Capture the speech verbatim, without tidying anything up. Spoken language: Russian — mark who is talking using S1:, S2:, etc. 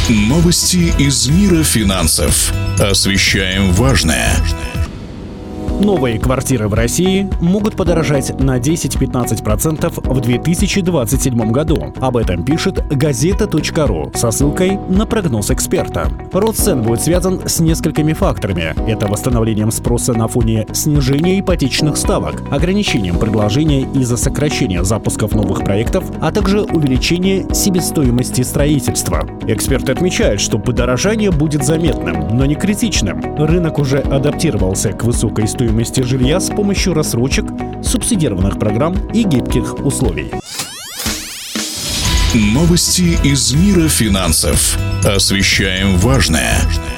S1: Новости из мира финансов. Освещаем важное.
S2: Новые квартиры в России могут подорожать на десять-пятнадцать процентов в две тысячи двадцать седьмом году. Об этом пишет газета точка ру со ссылкой на прогноз эксперта. Рост цен будет связан с несколькими факторами. Это восстановлением спроса на фоне снижения ипотечных ставок, ограничением предложения из-за сокращения запусков новых проектов, а также увеличение себестоимости строительства. Эксперты отмечают, что подорожание будет заметным, но не критичным. Рынок уже адаптировался к высокой стоимости стоимости жилья с помощью рассрочек, субсидированных программ и гибких условий.
S1: Новости из мира финансов. Освещаем важное.